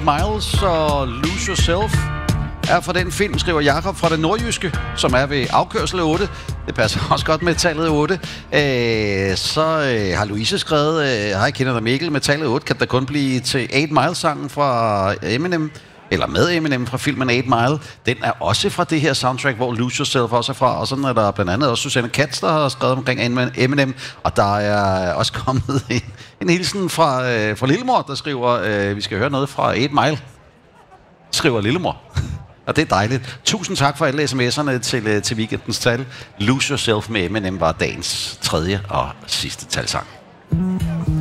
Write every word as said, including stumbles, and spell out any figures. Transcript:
Miles og Lose Yourself er fra den film, skriver Jakob fra det nordjyske, som er ved afkørsel otte. Det passer også godt med tallet otte. Øh, så øh, har Louise skrevet, øh, hej, kender dig Mikkel, med tallet otte kan der kun blive til otte Mile-sangen fra Eminem, eller med Eminem fra filmen otte Mile. Den er også fra det her soundtrack, hvor Lose Yourself også er fra. Og sådan er der blandt andet også Susanne Katz, der har skrevet omkring Eminem. Og der er også kommet en, en hilsen fra, øh, fra Lillemor, der skriver, øh, vi skal høre noget fra otte Mile. Skriver Lillemor. Og det er dejligt. Tusind tak for alle sms'erne til, til weekendens tal. Lose Yourself med Eminem var dagens tredje og sidste talsang.